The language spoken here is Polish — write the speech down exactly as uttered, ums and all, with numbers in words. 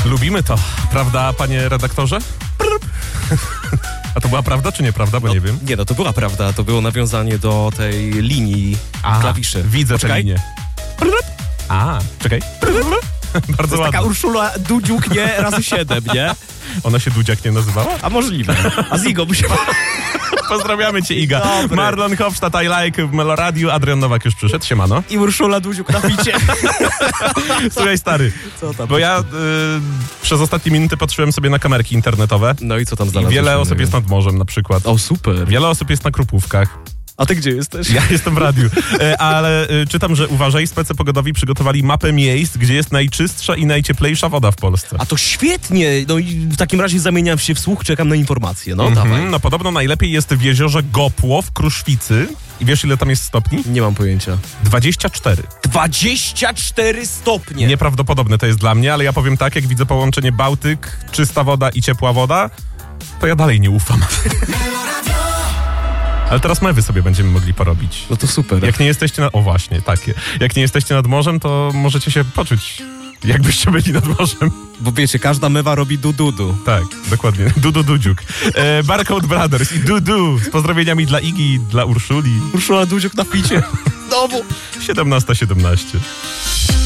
Lubimy to, prawda, panie redaktorze? A to była prawda, czy nieprawda, bo no, nie wiem. Nie, no to była prawda, to było nawiązanie do tej linii Aha, klawiszy. Widzę Poczekaj. tę linię. A, czekaj. Bardzo To jest ładnie. taka Urszula Dudziuk, nie? Razy siedem, nie? Ona się Dudziak nie nazywała? A możliwe. A z Igą by się... Pozdrawiamy cię, Iga. Dobry. Marlon Hofstadt, I Like w Meloradiu. Adrian Nowak już przyszedł, siemano. I Urszula Dudziuk na picie. Słuchaj, stary, Co tam? bo ja y, przez ostatnie minuty patrzyłem sobie na kamerki internetowe. No i co tam I znalazłeś? wiele osób innego? jest nad morzem na przykład. O, super. Wiele osób jest na Krupówkach. A ty gdzie jesteś? Ja jestem w radiu. E, ale e, czytam, że uważaj, specy pogodowi przygotowali mapę miejsc, gdzie jest najczystsza i najcieplejsza woda w Polsce. A to świetnie. No i w takim razie zamieniam się w słuch, czekam na informacje. No, dawaj. Mhm, no podobno najlepiej jest w jeziorze Gopło w Kruszwicy. I wiesz, ile tam jest stopni? Nie mam pojęcia. dwadzieścia cztery. dwadzieścia cztery stopnie. Nieprawdopodobne to jest dla mnie, ale ja powiem tak, jak widzę połączenie Bałtyk, czysta woda i ciepła woda, to ja dalej nie ufam. Ale teraz mewy sobie będziemy mogli porobić. No to super. Jak nie jesteście nad... O właśnie, takie. Jak nie jesteście nad morzem, to możecie się poczuć, jakbyście byli nad morzem. Bo wiecie, każda mewa robi du-du-du. Tak, dokładnie. Dudu Dudziuk. E, Barcode Brothers i Dudu z pozdrowieniami dla Igi i dla Urszuli. Urszula Dudziuk na picie. Znowu. siedemnasta siedemnaście.